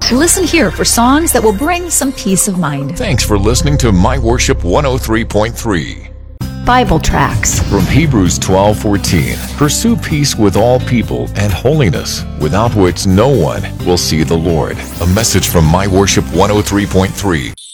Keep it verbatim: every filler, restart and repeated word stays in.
Listen here for songs that will bring some peace of mind. Thanks for listening to My Worship one oh three point three. Bible tracts From Hebrews twelve fourteen, pursue peace with all people and holiness, without which no one will see the Lord. A message from My Worship one oh three point three.